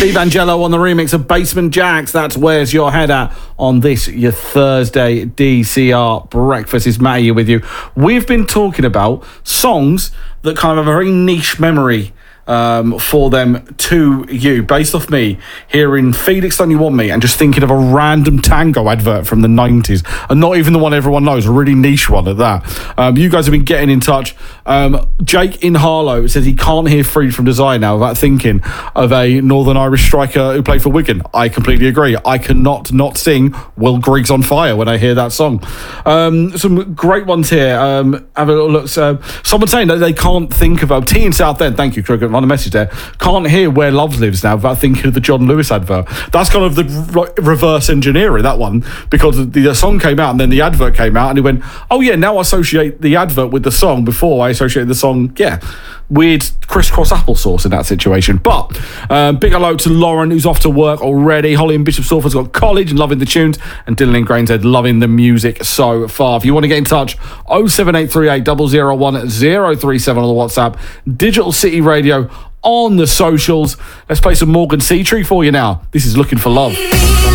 Steve Angelo on the remix of Basement Jacks. That's Where's Your Head At on this, your Thursday DCR breakfast. Is Matty here with you. We've been talking about songs that kind of have a very niche memory for them to you, based off me hearing Felix Don't You Want Me and just thinking of a random tango advert from the 90s, and not even the one everyone knows, a really niche one at that. You guys have been getting in touch. Jake in Harlow says he can't hear Freed from Desire now without thinking of a Northern Irish striker who played for Wigan. I completely agree. I cannot not sing Will Griggs on Fire when I hear that song. Some great ones here. Have a little look. Someone saying that they can't think of T in Southend. Thank you, Cricket, on a message there. Can't hear Where Love Lives now without thinking of the John Lewis advert. That's kind of the reverse engineering, that one, because the song came out and then the advert came out and he went, oh yeah, now I associate the advert with the song before I associated the song. Yeah, weird crisscross applesauce in that situation. But big hello to Lauren, who's off to work already. Holly in Bishop Stortford's got college and loving the tunes, and Dylan in Grangehead loving the music so far. If you want to get in touch, 07838 001 037 on the WhatsApp, Digital City Radio on the socials. Let's play some Morgan Seatree for you now. This is Looking for Love.